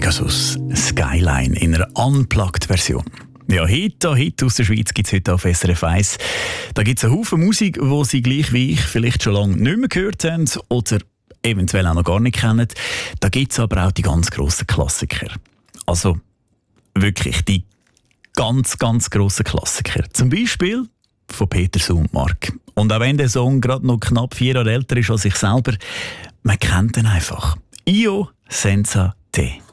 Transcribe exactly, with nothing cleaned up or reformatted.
Pegasus Skyline in einer Unplugged-Version. Ja, Hit an Hit aus der Schweiz gibt es heute auf S R F eins. Da gibt es einen Haufen Musik, die Sie gleich wie ich vielleicht schon lange nicht mehr gehört haben oder eventuell auch noch gar nicht kennen. Da gibt es aber auch die ganz grossen Klassiker. Also wirklich die ganz, ganz grossen Klassiker. Zum Beispiel von Peter Sundmark. Und auch wenn der Song gerade noch knapp vier Jahre älter ist als ich selber, man kennt ihn einfach. Io senza te.